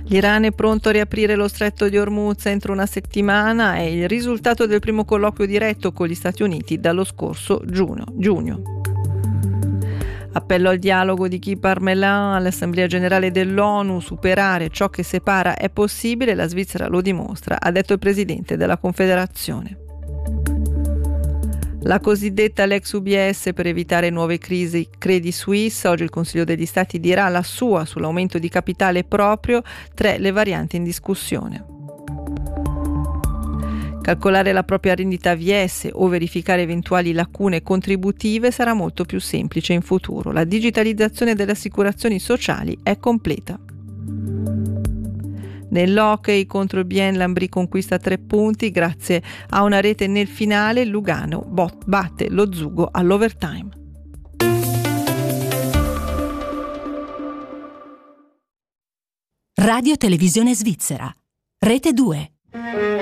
L'Iran è pronto a riaprire lo stretto di Hormuz entro una settimana, è il risultato del primo colloquio diretto con gli Stati Uniti dallo scorso giugno. Appello al dialogo di Guy Parmelin all'Assemblea Generale dell'ONU, superare ciò che separa è possibile, la Svizzera lo dimostra, ha detto il presidente della Confederazione. La cosiddetta Lex UBS per evitare nuove crisi Credit Suisse, oggi il Consiglio degli Stati dirà la sua sull'aumento di capitale proprio, 3 le varianti in discussione. Calcolare la propria rendita VS o verificare eventuali lacune contributive sarà molto più semplice in futuro. La digitalizzazione delle assicurazioni sociali è completa. Nell'hockey contro il Bien Lambri conquista 3 punti grazie a una rete nel finale. Lugano batte lo Zugo all'overtime. Radio Televisione Svizzera, Rete 2.